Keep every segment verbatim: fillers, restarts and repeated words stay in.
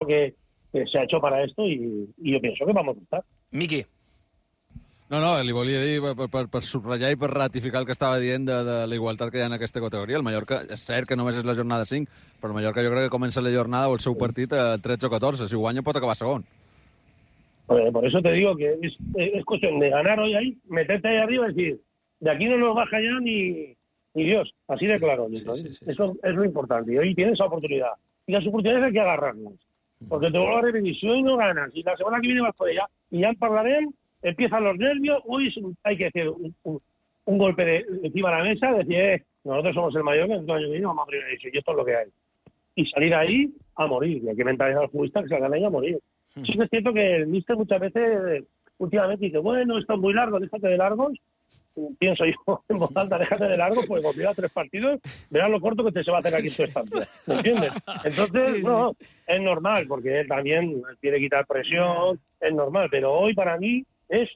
que, que se ha hecho para esto y, y yo pienso que vamos a estar. Miqui. No, no, li volia dir per, per, per subratllar i per ratificar el que estava dient de, de la igualtat que hi ha en aquesta categoria. El Mallorca, és cert que només és la jornada cinc, però el Mallorca jo crec que comença la jornada o el seu partit a tretze o catorze. Si ho guanya pot acabar segon. Por, por eso te digo que es, es cuestión de ganar hoy ahí, meterte ahí arriba y decir, de aquí no nos baja ya ni, ni Dios. Así de claro. Sí, sí, sí, eso sí. Es lo importante. Y hoy tienes esa oportunidad. Y las oportunidades hay que agarrarlas. Porque te vuelvo a repetir, si hoy no ganas y la semana que viene vas por ella y ya hablaremos, empiezan los nervios, hoy hay que hacer un, un, un golpe de, encima de la mesa, decir, eh, nosotros somos el Mallorca, entonces año que viene vamos a primera división, y esto es lo que hay. Y salir ahí a morir, y hay que mentalizar al futbolista que salgan ahí a morir. Sí. Sí que es cierto que el míster muchas veces, últimamente, dice, bueno, esto es muy largo, déjate de largos. Pienso yo en voz alta, déjate de largo, pues cuando llevas tres partidos, verás lo corto que te se va a hacer aquí en tu estancia. ¿Me entiendes? Entonces, sí, sí. no, es normal, porque él también quiere quitar presión, es normal, pero hoy para mí es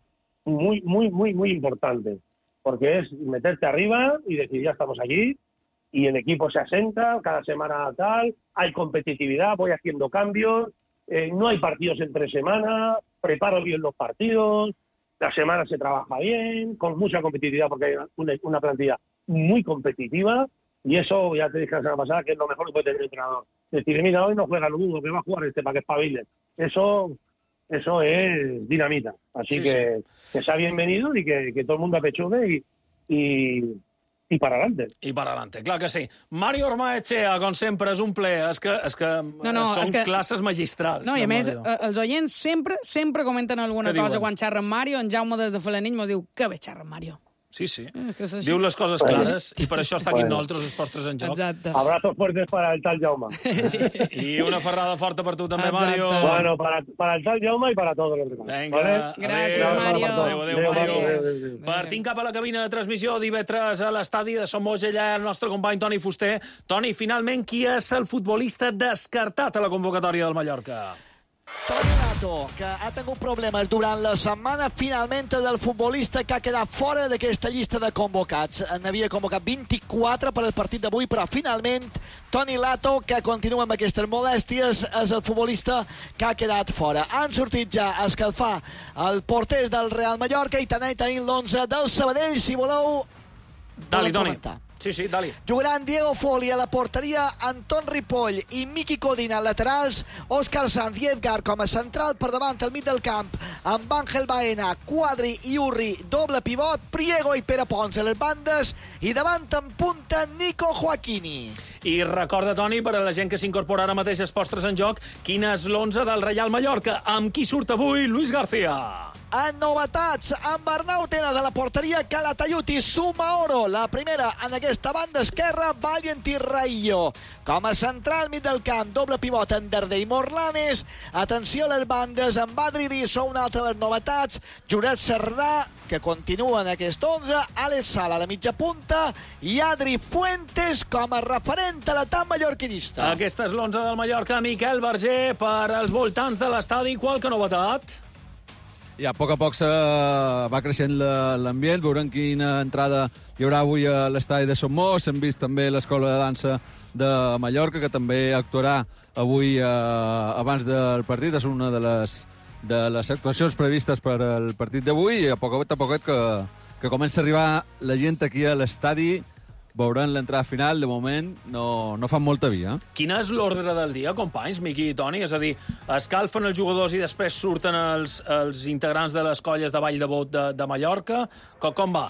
muy, muy, muy, muy importante, porque es meterte arriba y decir, ya estamos aquí, y el equipo se asenta, cada semana tal, hay competitividad, voy haciendo cambios, eh, no hay partidos entre semana, preparo bien los partidos, la semana se trabaja bien, con mucha competitividad, porque hay una, una plantilla muy competitiva, y eso, ya te dije la semana pasada, que es lo mejor que puede tener el entrenador. Decir, mira, hoy no juega Lugo, que va a jugar este para que espabile. Eso... Eso es dinamita. Así sí, que, sí. que sea bienvenido y que, que todo el mundo apechugue y, y, i per adelante. I per adelante, clar que sí. Mario Ormaechea, com sempre, és un plaer. És que, és que no, no, són és que... classes magistrals. No, i a més, Mario. Els oients sempre sempre comenten alguna Què cosa diuen? quan xerren Mario. En Jaume des de Felanitx m'ho diu, que bé xerren Mario. Sí, sí. Eh, Diu les coses clares i per això està aquí Bueno. nosaltres, els postres en joc. Exacte. Abrazos fuertes para el tal Jaume. Sí. I una ferrada forta per tu també, Exacte. Mario. Bueno, para, para el tal Jaume y para todos los demás. Vinga. ¿Vale? Gràcies, Adéu. Mario. Adéu, adéu, Adéu, Mario. adéu, adéu, adéu. Partim cap a la cabina de transmissió d'Ivetres a l'estadi de Somos, allà el nostre company Toni Fuster. Toni, finalment, qui és el futbolista descartat a la convocatòria del Mallorca? Toni Lato, que ha tingut problemes durant la setmana, finalment és el futbolista que ha quedat fora d'aquesta llista de convocats. N'havia convocat vint-i-quatre per al partit d'avui, però finalment Toni Lato, que continua amb aquestes molèsties, és el futbolista que ha quedat fora. Han sortit ja a escalfar el porter del Real Mallorca i també tenim l'onze del Sabadell, si voleu. Dali, Toni. comentar. Sí, sí, dali. Jugaran Diego Foli a la porteria, Anton Ripoll i Miki Codina a laterals, Òscar Sanz i Edgar com a central, per davant al mig del camp, amb Ángel Baena, Quadri i Urri, doble pivot, Priego i Pere Pons a les bandes, i davant en punta Nico Joaquini. I recorda, Toni, per a la gent que s'incorpora ara mateix als postres en joc, quin és l'onze del Real Mallorca, amb qui surt avui Luis García. En novetats, amb Arnau Tenas a la porteria, Calatayud i Sumaoro. La primera en aquesta banda esquerra, Valiant i Raillo. Com a central, mig del camp, doble pivot en Darder i Morlanes. Atenció a les bandes, amb Adri Risso, una altra de les novetats. Juret Cerdà, que continua en aquest onze. Àlex Sala a la mitja punta. I Adri Fuentes com a referent a l'atac mallorquinista. Aquesta és l'onze del Mallorca. Miquel Berger, per als voltants de l'estadi, qualque novetat? I a poc a poc se va creixent la- l'ambient, veurem quina entrada hi haurà avui a l'estadi de Somos. Hem vist també l'escola de dansa de Mallorca, que també actuarà avui eh, abans del partit. És una de les, de les actuacions previstes per al partit d'avui, i a poc a poc, a poc que, que comença a arribar la gent aquí a l'estadi. Veurem l'entrada final, de moment no, no fan molta via. Quin és l'ordre del dia, companys, Miqui i Toni? És a dir, escalfen els jugadors i després surten els, els integrants de les colles de Vall de Bot de, de Mallorca. Com, com va?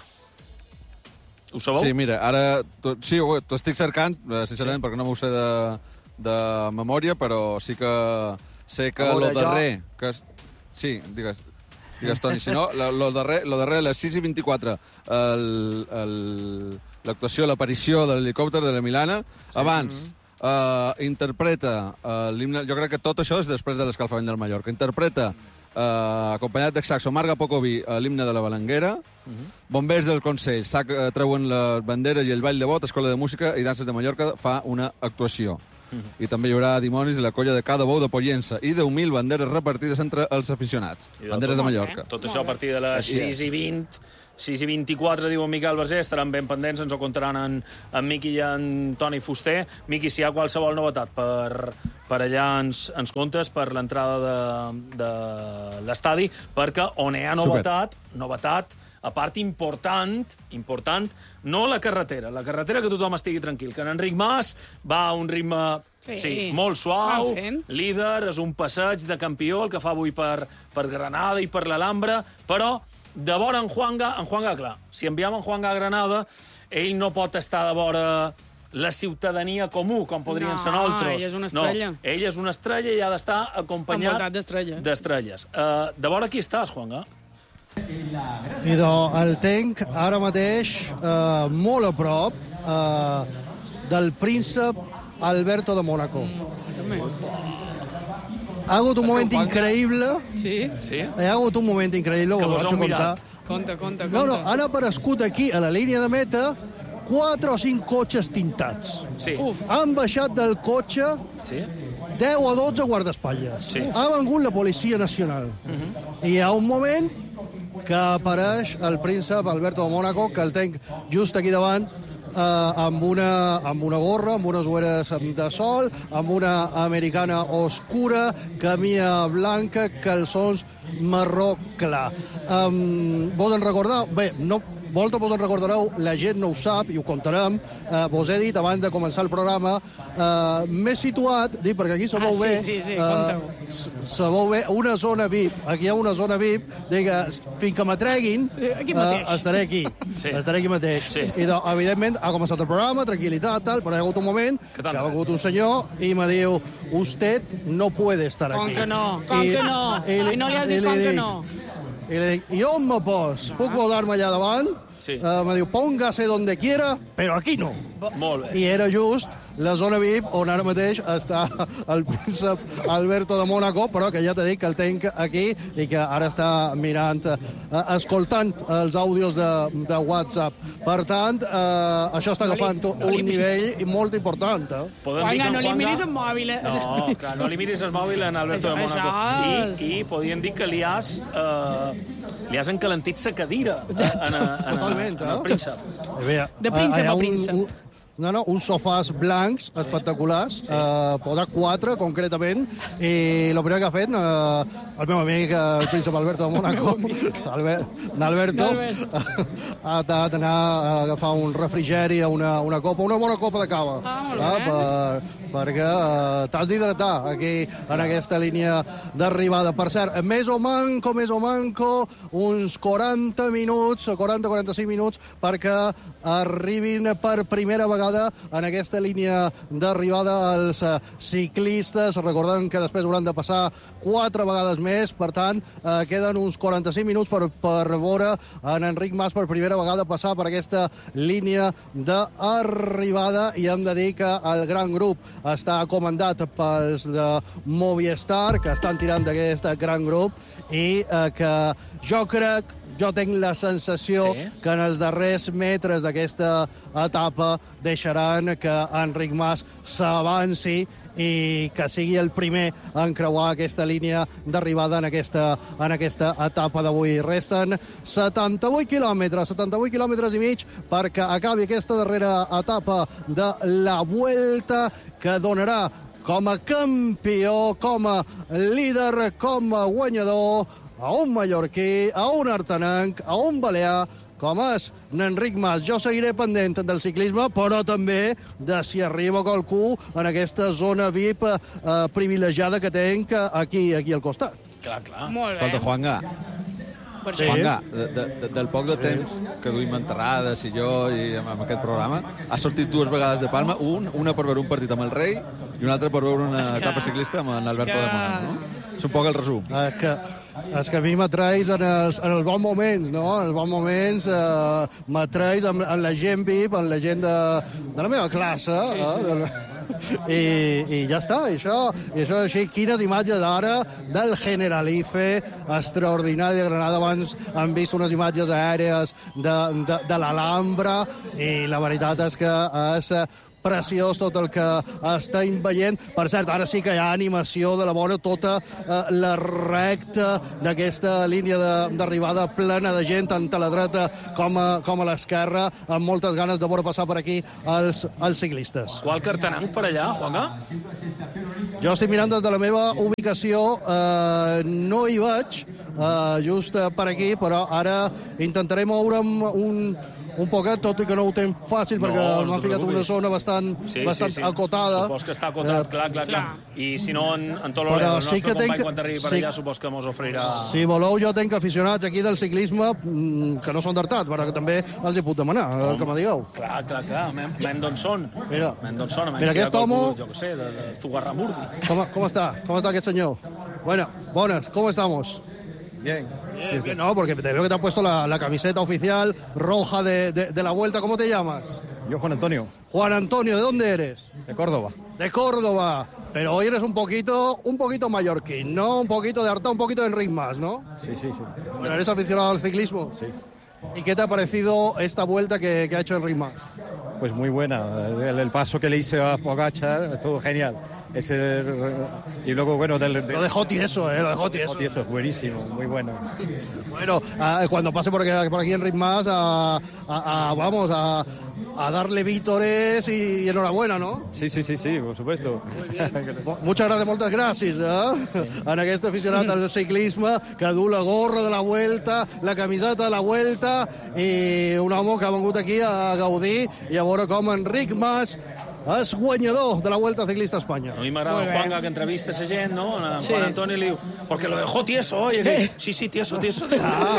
Ho sabeu? Sí, mira, ara... Tu, sí, ho- t'ho estic cercant, eh, sincerament, sí. perquè no m'ho sé de, de memòria, però sí que sé que A veure, lo darrer... Que és, sí, digues, digues, Toni. Si no, lo, lo, darrer, lo darrer, a les sis i vint-i-quatre, el- el- l'actuació, l'aparició de l'helicòpter de la Milana. Abans, eh, interpreta eh, l'himne... Jo crec que tot això és després de l'escalfament del Mallorca. Interpreta, eh, acompanyat de saxo, Marga Pocoví, eh, l'himne de la Balanguera. Bombers del Consell sac, eh, treuen les banderes i el Ball de Bot, Escola de Música i Danses de Mallorca fa una actuació. I també hi haurà dimonis i la colla de cada bou de Pollença i deu mil banderes repartides entre els aficionats. I Banderes de tot, Mallorca. Tot això a partir de les sis i vint sis i vint-i-quatre, diu en Miquel Basé, estaran ben pendents, ens ho contaran en, en Miqui i en Toni Fuster. Miqui, si hi ha qualsevol novetat per, per allà ens, ens contes, per l'entrada de, de l'estadi, perquè on hi ha novetat, Super. novetat, a part important, important, no la carretera, la carretera que tothom estigui tranquil, que en Enric Mas va a un ritme sí, sí, molt suau, líder, és un passeig de campió, el que fa avui per, per Granada i per l'Alhambra, però de vora en Juanga, en Juanga, clar, si enviem en Juanga a Granada, ell no pot estar de vora la ciutadania comú, com podrien no, ser nosaltres. ell és una estrella. No, ell és una estrella i ha d'estar acompanyat d'estrelles. Uh, de vora qui estàs, Juanga? I do, el tenc ara mateix eh, molt a prop eh, del príncep Alberto de Mónaco. Mm. Ha hagut un moment increïble. Sí? Sí? Ha hagut un moment increïble, ho vaig a contar. Conta, conta, conta. No, no, han aparegut aquí, a la línia de meta, quatre o cinc cotxes tintats. Sí. Uf. Han baixat del cotxe sí? deu o dotze guardaespatlles. Sí. Ha vengut la Policia Nacional. Uh -huh. I hi ha un moment que apareix el príncep Alberto de Mónaco, que el tenc just aquí davant, eh, amb, una, amb una gorra, amb unes ulleres de sol, amb una americana oscura, camisa blanca, calçons marró clar. Um, vos en recordeu? Bé, no, vosaltres vos en recordareu, la gent no ho sap i ho contarem. Uh, vos he dit, abans de començar el programa, uh, m'he situat, dic, perquè aquí sabeu ah, bé, sí, sí, sí, uh, sabeu bé, una zona V I P, aquí hi ha una zona V I P, dic, fins que m'atreguin, uh, estaré aquí, sí. estaré aquí mateix. Sí. I, doncs, evidentment, ha començat el programa, tranquil·litat, tal, però hi ha hagut un moment que, que ha hagut un senyor i me diu, usted no puede estar aquí. Com que no, com I, que no, i, i no li has dit com que no. I li dic, i on me pos? Puc posar-me allà davant? Sí. Uh, me diu, póngase donde quiera, però aquí no. Molt bé. I era just la zona V I P on ara mateix està el príncep Alberto de Mónaco, però que ja t'he dit que el tenc aquí i que ara està mirant, uh, escoltant els àudios de, de WhatsApp. Per tant, uh, això està agafant no li, no un li nivell molt important. Eh? Juanga, no li miris el mòbil. Eh? No, clar, no li miris el mòbil en Alberto això, de Mónaco. I, I podien dir que li has... Uh, li has encalentit sa cadira en, en, en, Totalment, en el príncep. Eh? De príncep a príncep. Un, un, no, no, uns sofàs blancs sí. espectaculars, sí. eh, posar quatre, concretament, i el primer que ha fet eh, el meu amic, el príncep Alberto de Mónaco, Alberto, ha anat anar a agafar un refrigeri, una, una copa, una bona copa de cava, ah, eh, per, perquè eh, t'has d'hidratar aquí, en aquesta línia d'arribada. Per cert, més o manco, més o manco, uns quaranta minuts, quaranta a quaranta-cinc minuts, perquè arribin per primera vegada en aquesta línia d'arribada els ciclistes, recordant que després hauran de passar quatre vegades més, per tant, eh, queden uns quaranta-cinc minuts per, per veure en Enric Mas per primera vegada passar per aquesta línia d'arribada, i hem de dir que el gran grup està comandat pels de Movistar, que estan tirant d'aquest gran grup, i eh, que jo crec, jo tinc la sensació sí. que en els darrers metres d'aquesta etapa deixaran que Enric Mas s'avanci i que sigui el primer a encreuar aquesta línia d'arribada en aquesta, en aquesta etapa d'avui. Resten setanta-vuit quilòmetres, setanta-vuit quilòmetres i mig perquè acabi aquesta darrera etapa de la Vuelta, que donarà com a campió, com a líder, com a guanyador, a un mallorquí, a un artenenc, a un balear, com és n'Enric Mas. Jo seguiré pendent del ciclisme, però també de si arriba qualcú en aquesta zona V I P eh, privilegiada que tenc aquí, aquí al costat. Clar, clar. Molt bé. Escolta, Juanga, Sí. Juanga, de, de, de, del poc de sí. temps que duim enterrades i jo i amb, amb aquest programa, ha sortit dues vegades de Palma, un, una per veure un partit amb el rei i una altra per veure una que, etapa ciclista amb en Alberto que... de Mónaco. No? És un poc el resum. És que, és que a mi m'atraïs en, els, en els bons moments, no? En els bons moments eh, m'atraïs amb, amb la gent V I P, amb la gent de, de la meva classe. Sí, eh? sí. De... I, i ja està, i això, i això és així. Quines imatges ara del Generalife, extraordinari de Granada. Abans hem vist unes imatges aèries de, de, de l'Alhambra, i la veritat és que és preciós tot el que estem veient. Per cert, ara sí que hi ha animació de la bona, tota eh, la recta d'aquesta línia d'arribada plena de gent, tant a la dreta com a, com a l'esquerra, amb moltes ganes de veure passar per aquí els, els ciclistes. Qual cartanenc per allà, Juanga? Jo estic mirant des de la meva ubicació, eh, no hi vaig, eh, just per aquí, però ara intentaré moure'm un, un poquet, tot i que no ho tenc fàcil, no, perquè no m'han ficat una zona bastant, sí, bastant sí, sí. acotada. Supos que està acotat, eh, clar, clar, clar. I si no, en, en Tololero, però el nostre sí que company, tenc... quan arribi per sí. allà, supos que mos ofrirà... Si voleu, jo tenc aficionats aquí del ciclisme que no són d'Artat, però que també els hi puc demanar, no. que me digueu. Clar, clar, clar, men d'on són. Mira, men d'on són, mira aquest home... Jo què sé, de, de Zugarramurdi. Com, com està? Com està aquest senyor? Bueno, buenas, ¿cómo estamos? Bien. Bien, bien, no, porque te veo que te has puesto la, la camiseta oficial roja de, de, de la Vuelta. ¿Cómo te llamas? Yo, Juan Antonio. Juan Antonio, ¿de dónde eres? De Córdoba. De Córdoba. Pero hoy eres un poquito, un poquito mallorquín, ¿no? Un poquito de Arta, un poquito de Enric Mas, ¿no? Sí, sí, sí. Bueno, ¿eres aficionado al ciclismo? Sí. ¿Y qué te ha parecido esta vuelta que, que ha hecho Enric Mas? Pues muy buena. El, el paso que le hice a Pogačar estuvo genial. Ese, y luego, bueno... Del, de, lo dejó tieso, ¿eh? Lo dejó tieso. Lo dejó tieso, buenísimo, muy bueno. Bueno, uh, cuando pase por aquí, por aquí Enric Mas, a, a, a, vamos, a, a darle vítores y, y enhorabuena, ¿no? Sí, sí, sí, sí, por supuesto. Muy bien. Muchas gracias, moltes gràcies, eh? Sí. En aquest aficionat al ciclisme que du la gorra de la Vuelta, la camiseta de la Vuelta, i un home que ha vengut aquí a gaudir i a veure com Enric Mas és guanyador de la Vuelta Ciclista a Espanya. A mi m'agrada el Juanga que entrevista a gent, no? A sí. Juan Antonio li diu, porque lo dejó tieso, oye. Sí, sí, sí tieso, tieso. Ah,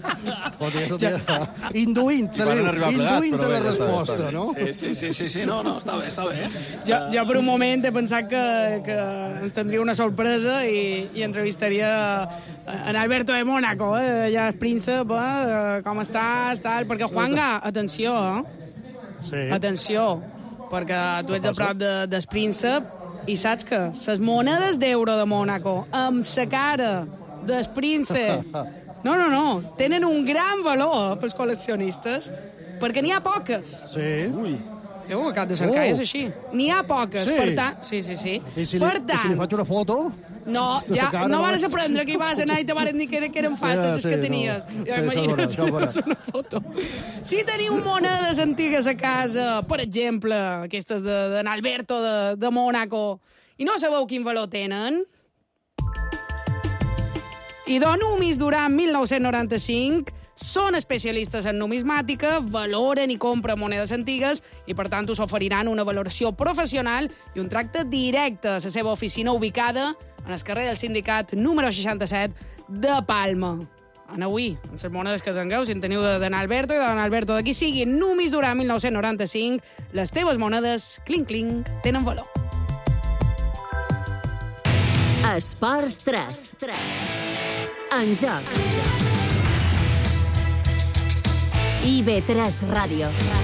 tieso, tieso. Induint, se li diu, induint la resposta, no? Sí, sí, sí, sí, sí, no, no, està bé, està bé. Jo, jo per un moment he pensat que, que ens tindria una sorpresa i, i entrevistaria en Alberto de Mónaco, eh? Ja és príncep, eh? Com estàs, tal... Perquè, Juanga, atenció, eh? Sí. Atenció, perquè tu ets a prop de, del príncep i saps que les monedes d'euro de Mónaco amb la cara del príncep, no, no, no, tenen un gran valor pels col·leccionistes, perquè n'hi ha poques. Sí. Ui. Jo ho acabo de cercar, oh. és així. N'hi ha poques, sí. per tant... Sí, sí, sí. I si, li, per tant... i si li faig una foto... No, ja, cara, no no? vas aprendre que hi vas anar i te van dir que, que eren falses, sí, que tenies. No. Ja sí, imagina't si veurà, una foto. Si teniu monedes antigues a casa, per exemple, aquestes d'en de, Alberto de, de Mónaco, i no sabeu quin valor tenen, i Numis durant mil nou-cents noranta-cinc són especialistes en numismàtica, valoren i compren monedes antigues i, per tant, us oferiran una valoració professional i un tracte directe a la seva oficina ubicada en el carrer del Sindicat número seixanta-set de Palma. En avui, en les monedes que tingueu, si en teniu d'en Alberto i d'en Alberto d'aquí siguin Numis durant mil nou-cents noranta-cinc, les teves monedes, clinc, clinc, tenen valor. Esports tres. En joc. I B tres Ràdio.